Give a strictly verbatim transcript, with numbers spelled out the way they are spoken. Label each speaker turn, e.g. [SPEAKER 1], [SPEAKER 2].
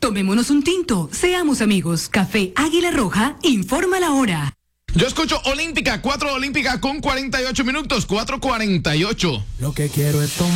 [SPEAKER 1] Tomémonos un tinto, seamos amigos. Café Águila Roja, informa la hora.
[SPEAKER 2] Yo escucho Olímpica, cuatro Olímpica con cuarenta y ocho minutos, cuatro cuarenta y ocho.
[SPEAKER 3] Lo que quiero es tomar.